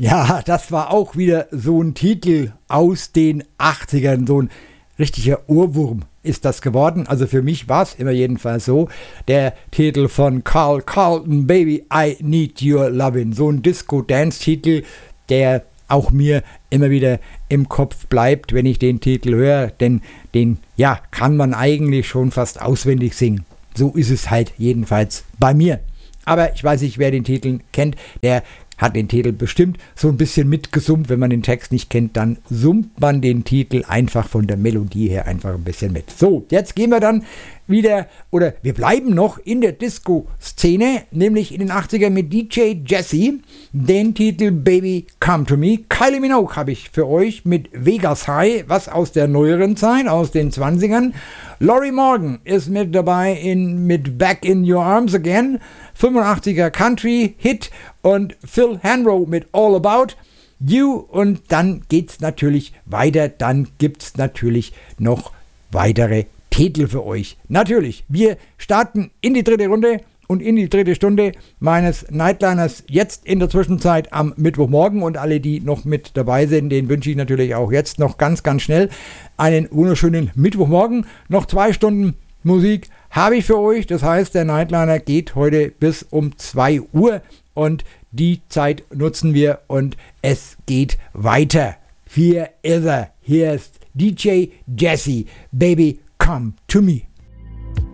Ja, das war auch wieder so ein Titel aus den 80ern, so ein richtiger Ohrwurm ist das geworden. Also für mich war es immer jedenfalls so. Der Titel von Carl Carlton, Baby, I Need Your Lovin'. So ein Disco-Dance-Titel, der auch mir immer wieder im Kopf bleibt, wenn ich den Titel höre. Denn den, ja, kann man eigentlich schon fast auswendig singen. So ist es halt jedenfalls bei mir. Aber ich weiß nicht, wer den Titel kennt, der hat den Titel bestimmt so ein bisschen mitgesummt. Wenn man den Text nicht kennt, dann summt man den Titel einfach von der Melodie her einfach ein bisschen mit. So, jetzt gehen wir dann wieder, oder wir bleiben noch in der Disco-Szene, nämlich in den 80ern mit DJ Jesse, den Titel Baby Come To Me. Kylie Minogue habe ich für euch mit Vegas High, was aus der neueren Zeit, aus den 20ern. Lori Morgan ist mit dabei mit Back in Your Arms Again, 85er Country-Hit, und Phil Hanro mit All About You, und dann geht's natürlich weiter, dann gibt's natürlich noch weitere Titel für euch. Natürlich, wir starten in die dritte Runde und in die dritte Stunde meines Nightliners jetzt in der Zwischenzeit am Mittwochmorgen, und alle, die noch mit dabei sind, denen wünsche ich natürlich auch jetzt noch ganz, ganz schnell einen wunderschönen Mittwochmorgen. Noch 2 Stunden Musik habe ich für euch, das heißt, der Nightliner geht heute bis um 2 Uhr und die Zeit nutzen wir und es geht weiter. Hier ist er, hier ist DJ Jesse, Baby Come To Me.